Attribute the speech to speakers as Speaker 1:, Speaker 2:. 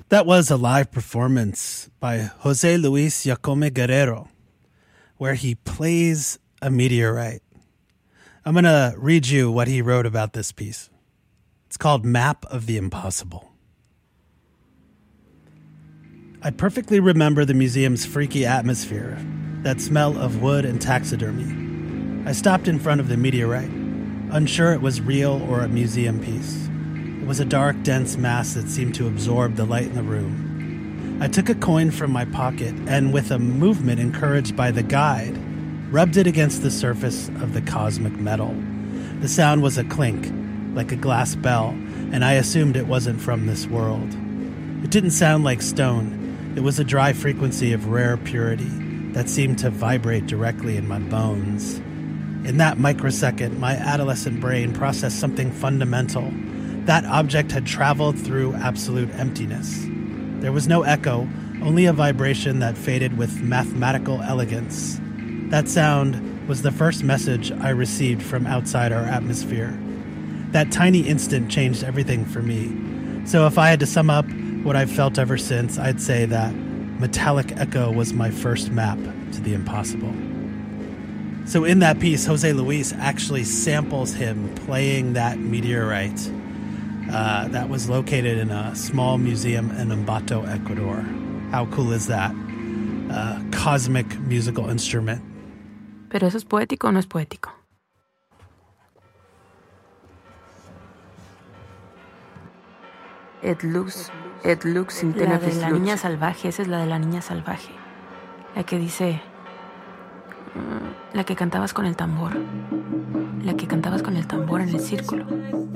Speaker 1: That was a live performance by Jose Luis Jacome Guerrero, where he plays a meteorite. I'm going to read you what he wrote about this piece. It's called Map of the Impossible. I perfectly remember the museum's freaky atmosphere, that smell of wood and taxidermy. I stopped in front of the meteorite, unsure it was real or a museum piece. It was a dark, dense mass that seemed to absorb the light in the room. I took a coin from my pocket and, with a movement encouraged by the guide, rubbed it against the surface of the cosmic metal. The sound was a clink, like a glass bell, and I assumed it wasn't from this world. It didn't sound like stone. It was a dry frequency of rare purity that seemed to vibrate directly in my bones. In that microsecond, my adolescent brain processed something fundamental. That object had traveled through absolute emptiness. There was no echo, only a vibration that faded with mathematical elegance. That sound was the first message I received from outside our atmosphere. That tiny instant changed everything for me. So if I had to sum up what I've felt ever since, I'd say that metallic echo was my first map to the impossible. So in that piece, Jose Luis actually samples him playing that meteorite that was located in a small museum in Ambato, Ecuador. How cool is that? Cosmic musical instrument.
Speaker 2: ¿Pero eso es poético o no es poético?
Speaker 3: It looks
Speaker 2: La de la niña salvaje, esa es la de la niña salvaje. La que dice... La que cantabas con el tambor. La que cantabas con el tambor en el círculo.